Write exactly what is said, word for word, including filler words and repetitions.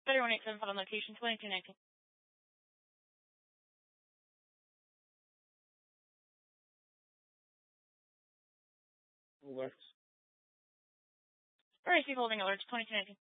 thirty-one eight seven five on location, twenty-two nineteen. Works. Alright, keep holding alerts, twenty-two nineteen.